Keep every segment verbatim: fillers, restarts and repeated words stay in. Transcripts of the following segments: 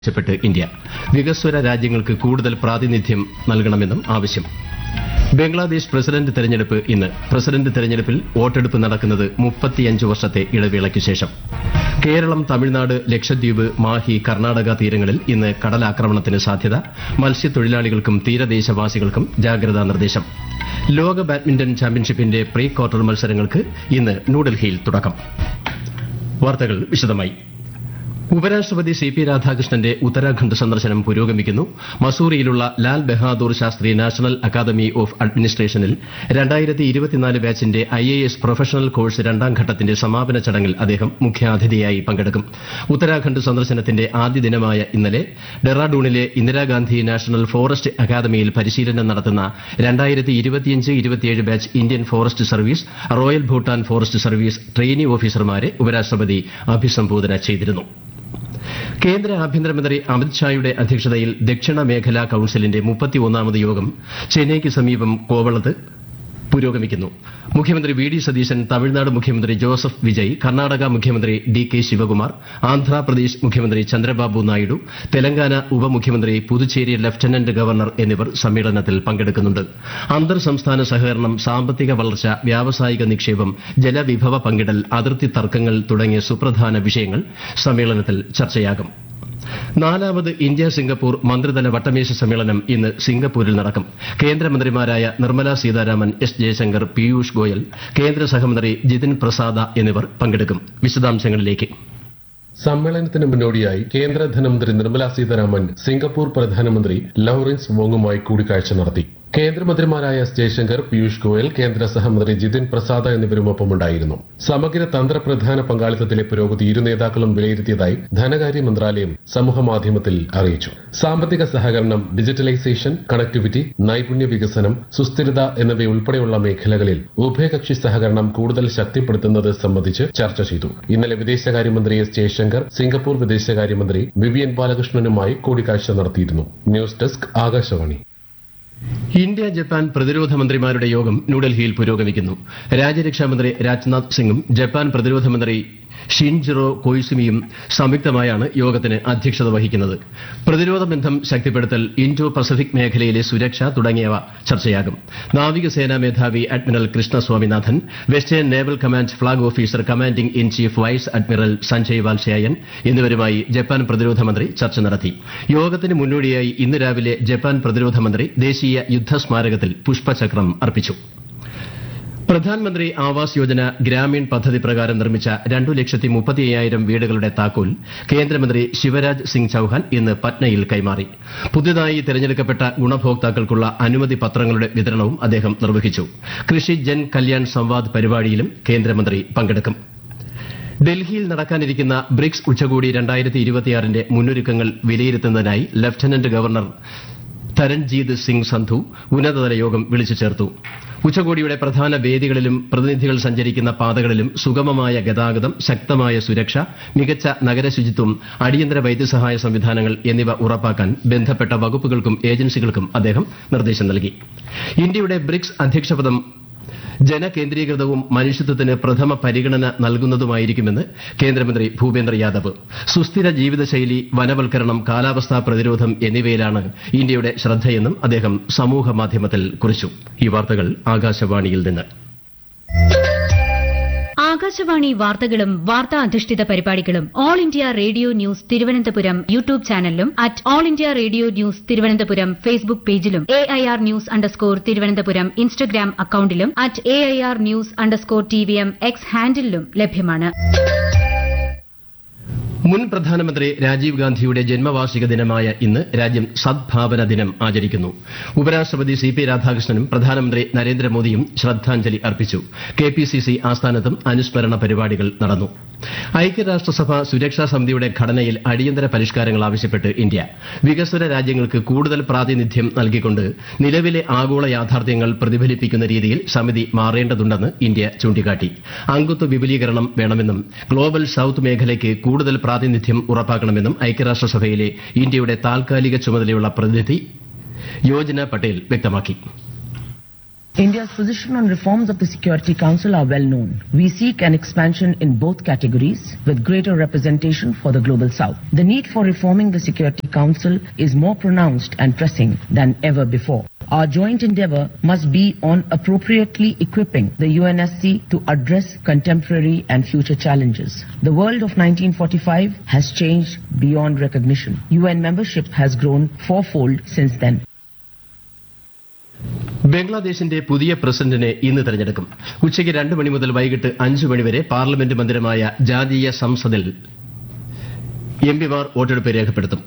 പ്പെട്ട് ഇന്ത്യ വികസ്വര രാജ്യങ്ങൾക്ക് കൂടുതൽ പ്രാതിനിധ്യം നൽകണമെന്നും ആവശ്യം. ബംഗ്ലാദേശ് പ്രസിഡന്റ് തെരഞ്ഞെടുപ്പ് ഇന്ന്. പ്രസിഡന്റ് തെരഞ്ഞെടുപ്പിൽ വോട്ടെടുപ്പ് നടക്കുന്നത് മുപ്പത്തിയഞ്ച് വർഷത്തെ ഇടവേളയ്ക്ക് ശേഷം. കേരളം, തമിഴ്നാട്, ലക്ഷദ്വീപ്, മാഹി, കർണാടക തീരങ്ങളിൽ ഇന്ന് കടലാക്രമണത്തിന് സാധ്യത. മത്സ്യത്തൊഴിലാളികൾക്കും തീരദേശവാസികൾക്കും ജാഗ്രതാ നിർദ്ദേശം. ലോക ബാഡ്മിന്റൺ ചാമ്പ്യൻഷിപ്പിന്റെ പ്രീ ക്വാർട്ടർ മത്സരങ്ങൾക്ക് ഇന്ന് ന്യൂഡൽഹിയിൽ തുടക്കം. വാർത്തകൾ വിശദമായി. ഉപരാഷ്ട്രപതി സി പി രാധാകൃഷ്ണന്റെ ഉത്തരാഖണ്ഡ് സന്ദർശനം പുരോഗമിക്കുന്നു. മസൂറിയിലുള്ള Lal Bahadur Shastri national academy of അഡ്മിനിസ്ട്രേഷനിൽ രണ്ടായിരത്തി ഇരുപത്തിനാല് ബാച്ചിന്റെ I A S professional course രണ്ടാം ഘട്ടത്തിന്റെ സമാപന ചടങ്ങിൽ അദ്ദേഹം മുഖ്യാതിഥിയായി പങ്കെടുക്കും. ഉത്തരാഖണ്ഡ് സന്ദർശനത്തിന്റെ ആദ്യ ദിനമായ ഇന്നലെ ഡെറാഡൂണിലെ ഇന്ദിരാഗാന്ധി നാഷണൽ ഫോറസ്റ്റ് അക്കാദമിയിൽ പരിശീലനം നടത്തുന്ന രണ്ടായിരത്തി ഇരുപത്തിയഞ്ച് ഇരുപത്തിയേഴ് batch Indian forest service, royal Bhutan forest service trainee ഓഫീസർമാരെ ഉപരാഷ്ട്രപതി അഭിസംബോധന ചെയ്തിരുന്നു. കേന്ദ്ര ആഭ്യന്തരമന്ത്രി അമിത്ഷായുടെ അധ്യക്ഷതയിൽ ദക്ഷിണ മേഖലാ കൌൺസിലിന്റെ മുപ്പത്തിയൊന്നാമത് യോഗം ചെന്നൈയ്ക്ക് സമീപം കോവളത്ത് പുരോഗമിക്കുന്നു. മുഖ്യമന്ത്രി വി ഡി സതീശൻ, തമിഴ്നാട് മുഖ്യമന്ത്രി ജോസഫ് വിജയ്, കർണാടക മുഖ്യമന്ത്രി ഡി കെ ശിവകുമാർ, ആന്ധ്രാപ്രദേശ് മുഖ്യമന്ത്രി ചന്ദ്രബാബു നായിഡു, തെലങ്കാന ഉപമുഖ്യമന്ത്രി, പുതുച്ചേരി ലഫ്റ്റനന്റ് ഗവർണർ എന്നിവർ സമ്മേളനത്തിൽ പങ്കെടുക്കുന്നുണ്ട്. അന്തർ സംസ്ഥാന സഹകരണം, സാമ്പത്തിക വളർച്ച, വ്യാവസായിക നിക്ഷേപം, ജലവിഭവ പങ്കിടൽ, അതിർത്തി തർക്കങ്ങൾ തുടങ്ങിയ സുപ്രധാന വിഷയങ്ങൾ സമ്മേളനത്തിൽ ചർച്ചയാകും. നാലാമത് ഇന്ത്യ സിംഗപ്പൂർ മന്ത്രിതല വട്ടമേശ സമ്മേളനം ഇന്ന് സിംഗപ്പൂരിൽ നടക്കും. കേന്ദ്രമന്ത്രിമാരായ നിർമ്മല സീതാരാമൻ, എസ് ജയശങ്കർ, പീയൂഷ് ഗോയൽ, കേന്ദ്ര സഹമന്ത്രി ജിതിൻ പ്രസാദ എന്നിവർ പങ്കെടുക്കും. വിശദാംശങ്ങളിലേക്ക്. സമ്മേളനത്തിന് മുന്നോടിയായി കേന്ദ്ര ധനമന്ത്രി നിർമ്മല സീതാരാമൻ സിംഗപ്പൂർ പ്രധാനമന്ത്രി ലോറൻസ് വോങ്ങുമായി കൂടിക്കാഴ്ച നടത്തി. കേന്ദ്രമന്ത്രിമാരായ എസ് ജയശങ്കർ, പീയൂഷ് ഗോയൽ, കേന്ദ്ര സഹമന്ത്രി ജിതിൻ പ്രസാദ എന്നിവരുമൊപ്പമുണ്ടായിരുന്നു. സമഗ്ര തന്ത്രപ്രധാന പങ്കാളിത്തത്തിലെ പുരോഗതി ഇരു നേതാക്കളും വിലയിരുത്തിയതായി ധനകാര്യ മന്ത്രാലയം സമൂഹമാധ്യമത്തിൽ അറിയിച്ചു. സാമ്പത്തിക സഹകരണം, ഡിജിറ്റലൈസേഷൻ, കണക്ടിവിറ്റി, നൈപുണ്യ വികസനം, സുസ്ഥിരത എന്നിവയുൾപ്പെടെയുള്ള മേഖലകളിൽ ഉഭയകക്ഷി സഹകരണം കൂടുതൽ ശക്തിപ്പെടുത്തുന്നത് സംബന്ധിച്ച് ചർച്ച ചെയ്തു. ഇന്നലെ വിദേശകാര്യമന്ത്രി എസ് ജയശങ്കർ സിംഗപ്പൂർ വിദേശകാര്യമന്ത്രി വിവിയൻ ബാലകൃഷ്ണനുമായി കൂടിക്കാഴ്ച നടത്തിയിരുന്നു. News desk, Akashvani. India Japan പ്രതിരോധ മന്ത്രിമാരുടെ യോഗം ന്യൂഡൽഹിയിൽ പുരോഗമിക്കുന്നു. രാജ്യരക്ഷാമന്ത്രി രാജ്നാഥ് സിംഗും ജപ്പാൻ പ്രതിരോധ മന്ത്രി ഷിൻജിറോ കൊയ്സുമിയും സംയുക്തമായാണ് യോഗത്തിന് അധ്യക്ഷത വഹിക്കുന്നത്. പ്രതിരോധ ബന്ധം ശക്തിപ്പെടുത്തൽ, ഇൻഡോ പസഫിക് മേഖലയിലെ സുരക്ഷ തുടങ്ങിയവ ചർച്ചയാകും. നാവികസേനാ മേധാവി admiral Krishna Swaminathan, western naval command flag officer commanding in chief vice admiral Sanjay വാൽശായൻ എന്നിവരുമായി ജപ്പാൻ പ്രതിരോധ മന്ത്രി ചർച്ച നടത്തി. യോഗത്തിന് മുന്നോടിയായി ഇന്ന് രാവിലെ ജപ്പാൻ പ്രതിരോധ മന്ത്രി ദേശീയ യുദ്ധസ്മാരകത്തിൽ പുഷ്പചക്രം അർപ്പിച്ചു. പ്രധാൻമന്ത്രി ആവാസ് യോജന ഗ്രാമീൺ പദ്ധതി പ്രകാരം നിർമ്മിച്ച രണ്ടു ലക്ഷത്തി മുപ്പത്തി അയ്യായിരം വീടുകളുടെ താക്കോൽ കേന്ദ്രമന്ത്രി ശിവരാജ് സിംഗ് ചൌഹാൻ ഇന്ന് പട്നയിൽ കൈമാറി. പുതുതായി തെരഞ്ഞെടുക്കപ്പെട്ട ഗുണഭോക്താക്കൾക്കുള്ള അനുമതി പത്രങ്ങളുടെ വിതരണവും അദ്ദേഹം നിർവഹിച്ചു. കൃഷി ജൻ കല്യാൺ സംവാദ് പരിപാടിയിലും കേന്ദ്രമന്ത്രി പങ്കെടുക്കും. ഡൽഹിയിൽ നടക്കാനിരിക്കുന്ന ബ്രിക്സ് ഉച്ചകോടി രണ്ടായിരത്തി ഇരുപത്തിയാറിന്റെ മുന്നൊരുക്കങ്ങൾ വിലയിരുത്തുന്നതിനായി ലഫ്റ്റനന്റ് ഗവർണർ തരൺജീത് സിംഗ് സന്ധു ഉന്നതതല യോഗം വിളിച്ചു ചേർത്തു. ഉച്ചകോടിയുടെ പ്രധാന വേദികളിലും പ്രതിനിധികൾ സഞ്ചരിക്കുന്ന പാതകളിലും സുഗമമായ ഗതാഗതം, ശക്തമായ സുരക്ഷ, മികച്ച നഗരശുചിത്വം, അടിയന്തര വൈദ്യസഹായ സംവിധാനങ്ങൾ എന്നിവ ഉറപ്പാക്കാൻ ബന്ധപ്പെട്ട വകുപ്പുകൾക്കും ഏജൻസികൾക്കും അദ്ദേഹം നിർദ്ദേശം നൽകി. ഇന്ത്യയുടെ ബ്രിക്സ് അധ്യക്ഷപദം ജനകേന്ദ്രീകൃതവും മനുഷ്യത്വത്തിന് പ്രഥമ പരിഗണന നൽകുന്നതുമായിരിക്കുമെന്ന് കേന്ദ്രമന്ത്രി ഭൂപേന്ദ്ര യാദവ്. സുസ്ഥിര ജീവിതശൈലി, വനവൽക്കരണം, കാലാവസ്ഥാ പ്രതിരോധം എന്നിവയിലാണ് ഇന്ത്യയുടെ ശ്രദ്ധയെന്നും അദ്ദേഹം സമൂഹമാധ്യമത്തിൽ കുറിച്ചു. ഈ വാർത്തകൾ ആകാശവാണിയിൽ നിന്ന്. ആകാശവാണി വാർത്തകളും വാർത്താ അധിഷ്ഠിത പരിപാടികളും all India radio news Thiruvananthapuram YouTube ചാനലിലും at all India radio news Thiruvananthapuram Facebook പേജിലും A I R news underscore Thiruvananthapuram Instagram അക്കൌണ്ടിലും at A I R news underscore T V M X ഹാൻഡിലും ലഭ്യമാണ്. മുൻ പ്രധാനമന്ത്രി രാജീവ് ഗാന്ധിയുടെ ജന്മവാർഷിക ദിനമായ ഇന്ന് രാജ്യം സദ്ഭാവന ദിനം ആചരിക്കുന്നു. ഉപരാഷ്ട്രപതി സി പി രാധാകൃഷ്ണനും പ്രധാനമന്ത്രി നരേന്ദ്രമോദിയും ശ്രദ്ധാഞ്ജലി അർപ്പിച്ചു. കെ പി സി സി ആസ്ഥാനത്തും അനുസ്മരണ പരിപാടികൾ നടന്നു. ഐക്യരാഷ്ട്രസഭ സുരക്ഷാ സമിതിയുടെ ഘടനയിൽ അടിയന്തര പരിഷ്കാരങ്ങൾ ആവശ്യപ്പെട്ട് ഇന്ത്യ വികസ്വര രാജ്യങ്ങൾക്ക് കൂടുതൽ പ്രാതിനിധ്യം നൽകിക്കൊണ്ട് നിലവിലെ ആഗോള യാഥാർത്ഥ്യങ്ങൾ പ്രതിഫലിപ്പിക്കുന്ന രീതിയിൽ സമിതി മാറേണ്ടതുണ്ടെന്ന് ഇന്ത്യ ചൂണ്ടിക്കാട്ടി. അംഗത്വ വിപുലീകരണം വേണമെന്നും ഗ്ലോബൽ സൌത്ത് മേഖലയ്ക്ക് കൂടുതൽ പ്രാതിനിധ്യം ഉറപ്പാക്കണമെന്നും ഐക്യരാഷ്ട്രസഭയിലെ ഇന്ത്യയുടെ താൽക്കാലിക ചുമതലയുള്ള പ്രതിനിധി യോജന പട്ടേൽ വ്യക്തമാക്കി. India's position on reforms of the Security Council are well known. We seek an expansion in both categories with greater representation for the Global South. The need for reforming the Security Council is more pronounced and pressing than ever before. Our joint endeavor must be on appropriately equipping the U N S C to address contemporary and future challenges. The world of nineteen forty-five has changed beyond recognition. U N membership has grown fourfold since then. ബംഗ്ലാദേശിന്റെ പുതിയ പ്രസിഡന്റിനെ ഇന്ന് തെരഞ്ഞെടുക്കും. ഉച്ചയ്ക്ക് രണ്ട് മണി മുതൽ വൈകിട്ട് അഞ്ച് മണിവരെ പാർലമെന്റ് മന്ദിരമായ ജാതീയ സംസദിൽ എംപിമാർ വോട്ടെടുപ്പ് രേഖപ്പെടുത്തും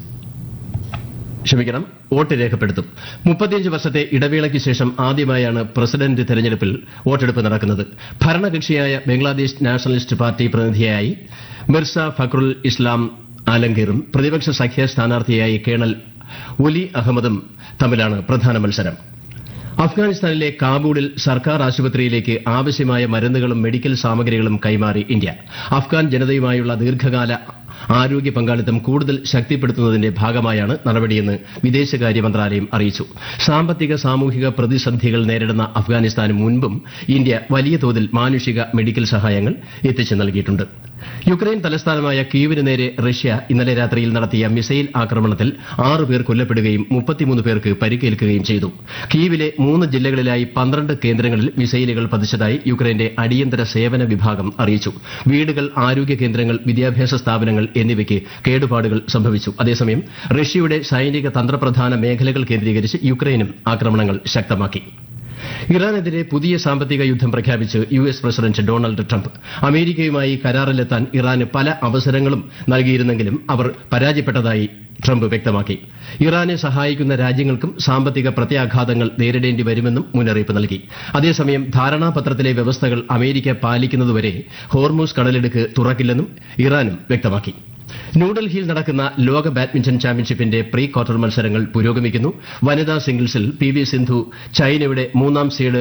ക്ഷമിക്കണം വോട്ട് രേഖപ്പെടുത്തും മുപ്പത്തിയഞ്ച് വർഷത്തെ ഇടവേളയ്ക്ക് ശേഷം ആദ്യമായാണ് പ്രസിഡന്റ് തെരഞ്ഞെടുപ്പിൽ വോട്ടെടുപ്പ് നടക്കുന്നത്. ഭരണകക്ഷിയായ ബംഗ്ലാദേശ് നാഷണലിസ്റ്റ് പാർട്ടി പ്രതിനിധിയായി മിർസ ഫഖറുൽ ഇസ്ലാം ആലംഗീറും പ്രതിപക്ഷ സഖ്യ സ്ഥാനാർത്ഥിയായി കേണൽ ഒലി അഹമ്മദും തമ്മിലാണ് പ്രധാന മത്സരം. അഫ്ഗാനിസ്ഥാനിലെ കാബൂളിൽ സർക്കാർ ആശുപത്രിയിലേക്ക് ആവശ്യമായ മരുന്നുകളും മെഡിക്കൽ സാമഗ്രികളും കൈമാറി ഇന്ത്യ. അഫ്ഗാൻ ജനതയുമായുള്ള ദീർഘകാല ആരോഗ്യ പങ്കാളിത്തം കൂടുതൽ ശക്തിപ്പെടുത്തുന്നതിന്റെ ഭാഗമായാണ് നടപടിയെന്ന് വിദേശകാര്യ മന്ത്രാലയം അറിയിച്ചു. സാമ്പത്തിക സാമൂഹിക പ്രതിസന്ധികൾ നേരിടുന്ന അഫ്ഗാനിസ്ഥാന് മുൻപും ഇന്ത്യ വലിയ തോതിൽ മാനുഷിക മെഡിക്കൽ സഹായങ്ങൾ എത്തിച്ചു നൽകിയിട്ടുണ്ട്. യുക്രൈൻ തലസ്ഥാനമായ കീവിന് നേരെ റഷ്യ ഇന്നലെ രാത്രിയിൽ നടത്തിയ മിസൈൽ ആക്രമണത്തിൽ ആറ് പേർ കൊല്ലപ്പെടുകയും മുപ്പത്തിമൂന്ന് പേർക്ക് പരിക്കേൽക്കുകയും ചെയ്തു. കീവിലെ മൂന്ന് ജില്ലകളിലായി പന്ത്രണ്ട് കേന്ദ്രങ്ങളിൽ മിസൈലുകൾ പതിച്ചതായി യുക്രൈന്റെ അടിയന്തര സേവന വിഭാഗം അറിയിച്ചു. വീടുകൾ, ആരോഗ്യ കേന്ദ്രങ്ങൾ, വിദ്യാഭ്യാസ സ്ഥാപനങ്ങൾ എന്നിവയ്ക്ക് കേടുപാടുകൾ സംഭവിച്ചു. അതേസമയം റഷ്യയുടെ സൈനിക തന്ത്രപ്രധാന മേഖലകൾ കേന്ദ്രീകരിച്ച് യുക്രൈനും ആക്രമണങ്ങൾ ശക്തമാക്കി. ഇറാനെതിരെ പുതിയ സാമ്പത്തിക യുദ്ധം പ്രഖ്യാപിച്ച് U S president Donald Trump. അമേരിക്കയുമായി കരാറിലെത്താൻ ഇറാന് പല അവസരങ്ങളും നൽകിയിരുന്നെങ്കിലും അവർ പരാജയപ്പെട്ടതായി ട്രംപ് വ്യക്തമാക്കി. ഇറാനെ സഹായിക്കുന്ന രാജ്യങ്ങൾക്കും സാമ്പത്തിക പ്രത്യാഘാതങ്ങൾ നേരിടേണ്ടി വരുമെന്നും മുന്നറിയിപ്പ് നൽകി. അതേസമയം ധാരണാപത്രത്തിലെ വ്യവസ്ഥകൾ അമേരിക്ക പാലിക്കുന്നതുവരെ ഹോർമൂസ് കടലിടുക്ക് തുറക്കില്ലെന്നും ഇറാനും വ്യക്തമാക്കി. ന്യൂഡൽഹിയിൽ നടക്കുന്ന ലോക ബാഡ്മിന്റൺ ചാമ്പ്യൻഷിപ്പിന്റെ പ്രീ ക്വാർട്ടർ മത്സരങ്ങൾ പുരോഗമിക്കുന്നു. വനിതാ സിംഗിൾസിൽ പി വി സിന്ധു ചൈനയുടെ മൂന്നാം സീഡ്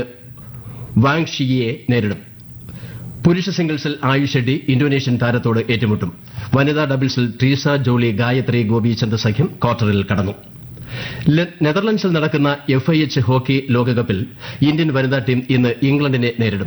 വാങ് ഷിയെ നേരിടും. പുരുഷ സിംഗിൾസിൽ ആയുഷ് ഷെട്ടി ഇന്തോനേഷ്യൻ താരത്തോട് ഏറ്റുമുട്ടും. വനിതാ ഡബിൾസിൽ ട്രീസ ജോളി ഗായത്രി ഗോപിചന്ദ് സഖ്യം ക്വാർട്ടറിൽ കടന്നു. നെതർലൻഡ്സിൽ നടക്കുന്ന എഫ് ഐ എച്ച് ഹോക്കി ലോകകപ്പിൽ ഇന്ത്യൻ വനിതാ ടീം ഇന്ന് ഇംഗ്ലണ്ടിനെ നേരിടും.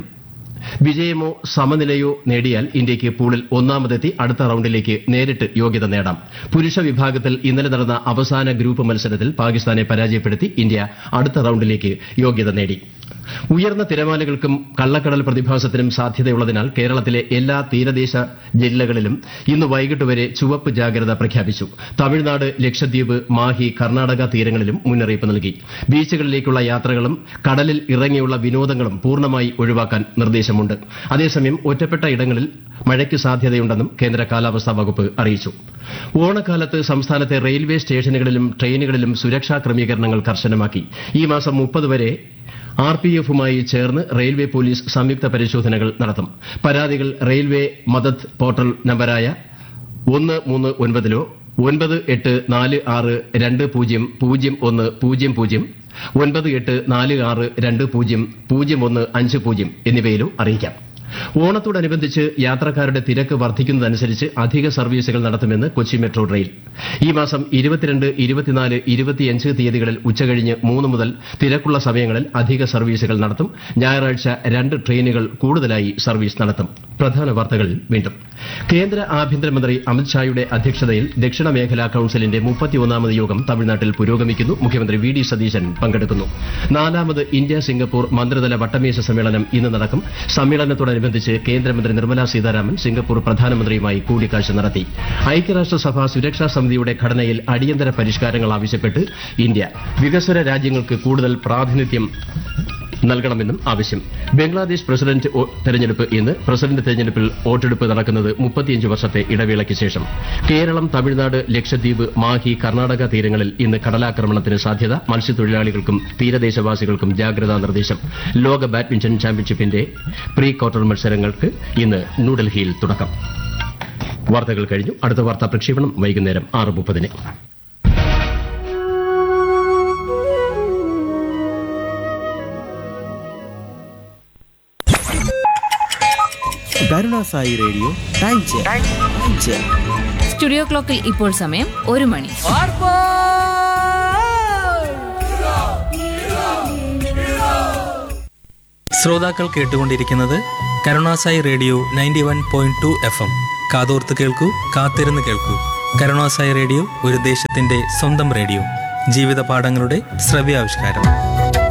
വിജയമോ സമനിലയോ നേടിയാൽ ഇന്ത്യയ്ക്ക് പൂളിൽ ഒന്നാമതെത്തി അടുത്ത റൌണ്ടിലേക്ക് നേരിട്ട് യോഗ്യത നേടാം. പുരുഷ വിഭാഗത്തിൽ ഇന്നലെ നടന്ന അവസാന ഗ്രൂപ്പ് മത്സരത്തിൽ പാകിസ്ഥാനെ പരാജയപ്പെടുത്തി ഇന്ത്യ അടുത്ത റൌണ്ടിലേക്ക് യോഗ്യത നേടി. ഉയർന്ന തിരമാലകൾക്കും കള്ളക്കടൽ പ്രതിഭാസത്തിനും സാധ്യതയുള്ളതിനാൽ കേരളത്തിലെ എല്ലാ തീരദേശ ജില്ലകളിലും ഇന്ന് വൈകിട്ട് വരെ ചുവപ്പ് ജാഗ്രത പ്രഖ്യാപിച്ചു. തമിഴ്നാട്, ലക്ഷദ്വീപ്, മാഹി, കർണാടക തീരങ്ങളിലും മുന്നറിയിപ്പ് നൽകി. ബീച്ചുകളിലേക്കുള്ള യാത്രകളും കടലിൽ ഇറങ്ങിയുള്ള വിനോദങ്ങളും പൂർണ്ണമായി ഒഴിവാക്കാൻ നിർദ്ദേശമുണ്ട്. അതേസമയം ഒറ്റപ്പെട്ട ഇടങ്ങളിൽ മഴയ്ക്ക് സാധ്യതയുണ്ടെന്നും കേന്ദ്ര കാലാവസ്ഥാ വകുപ്പ് അറിയിച്ചു. ഓണക്കാലത്ത് സംസ്ഥാനത്തെ റെയിൽവേ സ്റ്റേഷനുകളിലും ട്രെയിനുകളിലും സുരക്ഷാ ക്രമീകരണങ്ങൾ കർശനമാക്കി. ഈ മാസം മുപ്പത് വരെ ആർ പി എഫുമായി ചേർന്ന് റെയിൽവേ പോലീസ് സംയുക്ത പരിശോധനകൾ നടത്തും. പരാതികൾ റെയിൽവേ മദത് പോർട്ടൽ നമ്പരായ ഒന്ന് മൂന്ന് ഒൻപതിലോ ഒൻപത് എട്ട് നാല് ആറ് രണ്ട് പൂജ്യം പൂജ്യം ഒന്ന് പൂജ്യം പൂജ്യം ഒൻപത് എട്ട് നാല് ആറ് രണ്ട് പൂജ്യം പൂജ്യം ഒന്ന് അഞ്ച് പൂജ്യം എന്നിവയിലോ അറിയിക്കാം. ഓണത്തോടനുബന്ധിച്ച് യാത്രക്കാരുടെ തിരക്ക് വർദ്ധിക്കുന്നതനുസരിച്ച് അധിക സർവീസുകൾ നടത്തുമെന്ന് കൊച്ചി മെട്രോ റെയിൽ. ഈ മാസം ഇരുപത്തിരണ്ട്, ഇരുപത്തിനാല്, ഇരുപത്തിയഞ്ച് തീയതികളിൽ ഉച്ചകഴിഞ്ഞ് മൂന്ന് മുതൽ തിരക്കുള്ള സമയങ്ങളിൽ അധിക സർവീസുകൾ നടത്തും. ഞായറാഴ്ച രണ്ട് ട്രെയിനുകൾ കൂടുതലായി സർവീസ് നടത്തും. പ്രധാന വാർത്തകൾ വീണ്ടും. കേന്ദ്ര ആഭ്യന്തരമന്ത്രി അമിത്ഷായുടെ അധ്യക്ഷതയിൽ ദക്ഷിണ മേഖലാ കൌൺസിലിന്റെ മുപ്പത്തിയൊന്നാമത് യോഗം തമിഴ്നാട്ടിൽ പുരോഗമിക്കുന്നു. മുഖ്യമന്ത്രി വി ഡി സതീശൻ പങ്കെടുക്കുന്നു. നാലാമത് ഇന്ത്യ സിംഗപ്പൂർ മന്ത്രിതല വട്ടമേശ സമ്മേളനം ഇന്ന് നടക്കും. സമ്മേളനത്തോടനുബന്ധിച്ച് കേന്ദ്രമന്ത്രി നിർമ്മലാ സീതാരാമൻ സിംഗപ്പൂർ പ്രധാനമന്ത്രിയുമായി കൂടിക്കാഴ്ച നടത്തി. ഐക്യരാഷ്ട്രസഭ സുരക്ഷാ സമിതിയുടെ ഘടനയിൽ അടിയന്തര പരിഷ്കാരങ്ങൾ ആവശ്യപ്പെട്ട് ഇന്ത്യ. വികസ്വര രാജ്യങ്ങൾക്ക് കൂടുതൽ പ്രാതിനിധ്യം നൽകണമെന്നും ആവശ്യം. ബംഗ്ലാദേശ് പ്രസിഡന്റ് തെരഞ്ഞെടുപ്പ് ഇന്ന്. പ്രസിഡന്റ് തെരഞ്ഞെടുപ്പിൽ വോട്ടെടുപ്പ് നടക്കുന്നത് മുപ്പത്തിയഞ്ച് വർഷത്തെ ഇടവേളയ്ക്ക് ശേഷം. കേരളം, തമിഴ്നാട്, ലക്ഷദ്വീപ്, മാഹി, കർണാടക തീരങ്ങളിൽ ഇന്ന് കടലാക്രമണത്തിന് സാധ്യത. മത്സ്യത്തൊഴിലാളികൾക്കും തീരദേശവാസികൾക്കും ജാഗ്രതാ നിർദ്ദേശം. ലോക ബാഡ്മിന്റൺ ചാമ്പ്യൻഷിപ്പിന്റെ പ്രീ ക്വാർട്ടർ മത്സരങ്ങൾക്ക് ഇന്ന് ന്യൂഡൽഹിയിൽ തുടക്കം. വാർത്തകൾ കഴിഞ്ഞു. അടുത്ത വാർത്താ പ്രക്ഷേപണം വൈകുന്നേരം ആറ് മുപ്പതിന്. Karunasai radio time check. Studio ക്ലോക്കിൽ ഇപ്പോൾ സമയം ഒരു മണി. ശ്രോതാക്കൾ കേട്ടുകൊണ്ടിരിക്കുന്നത് Karunasai radio ninety one point two F M. കാതോർത്ത് കേൾക്കൂ, കാത്തിരുന്ന് കേൾക്കൂ. കരുണാസായി റേഡിയോ ഒരു ദേശത്തിന്റെ സ്വന്തം റേഡിയോ. ജീവിത പാഠങ്ങളുടെ ശ്രവ്യാവിഷ്കാരം.